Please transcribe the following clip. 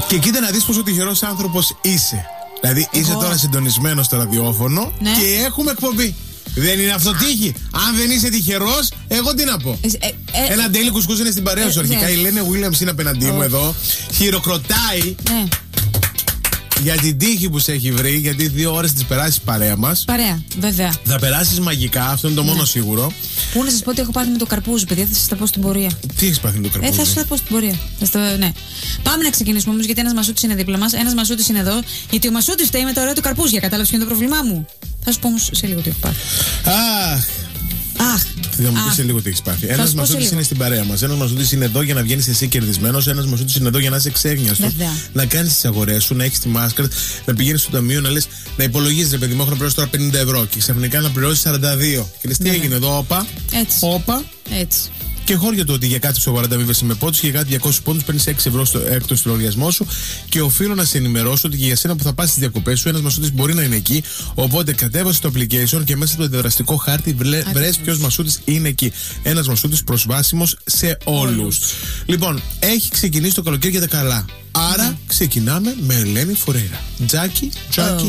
Και κοίτα να δεις πόσο τυχερός άνθρωπος είσαι. Δηλαδή είσαι τώρα συντονισμένος στο ραδιόφωνο και έχουμε εκπομπή. Δεν είναι αυτό τύχη? Αν δεν είσαι τυχερός, εγώ τι να πω. Ένα ντέλι κουσκούς είναι στην παρέα σου αρχικά. Η Λένε Williams είναι απέναντί μου εδώ. Χειροκροτάει για την τύχη που σε έχει βρει, γιατί 2 ώρες τις περάσεις παρέα μας. Παρέα, βέβαια. Θα περάσεις μαγικά, αυτό είναι το μόνο σίγουρο. Πού να σας πω ότι έχω πάθει με το καρπούζι, παιδιά, θα σας τα πω στην πορεία. Τι έχεις πάθει με το καρπούζι? Θα σας τα πω στην πορεία. Ναι. Πάμε να ξεκινήσουμε όμως, γιατί ένας Μασούτης είναι δίπλα μας. Ένας Μασούτης είναι εδώ, γιατί ο Μασούτης φταίει με τα ωραία του καρπούζια. Κατάλαβες ποιο είναι το πρόβλημά μου? Θα σου πω όμως σε λίγο τι έχω πάθει. Θα μου πει σε λίγο τι έχει πάθει. Ένας Μασούτης είναι στην παρέα μας. Ένας Μασούτης είναι εδώ για να βγαίνεις εσύ κερδισμένος. Ένας Μασούτης είναι εδώ για να είσαι ξέγνιαστος. Να κάνεις τις αγορές σου, να έχεις τη μάσκαρα, να πηγαίνεις στο ταμείο, να λες, να υπολογίζεις, ρε παιδί μου, έχω να πληρώσω τώρα 50 ευρώ και ξαφνικά να πληρώσεις 42. Και λες, τι έγινε εδώ, όπα. Έτσι. Και χώρια το ότι για κάτι στο 40 βίβεσαι με πόντους και για κάτι 200 πόντους παίρνεις 6 ευρώ έκτος στο λογαριασμό σου. Και οφείλω να σε ενημερώσω ότι και για σένα που θα πας στις διακοπές σου, ένας Μασούτης μπορεί να είναι εκεί. Οπότε κατέβασε το application και μέσα στο αντιδραστικό χάρτη βρες ποιος Μασούτης είναι εκεί. Ένας Μασούτης προσβάσιμος σε όλους. Λοιπόν, έχει ξεκινήσει το καλοκαίρι για τα καλά. Άρα ξεκινάμε με Ελένη Φορέιρα. Τζάκι.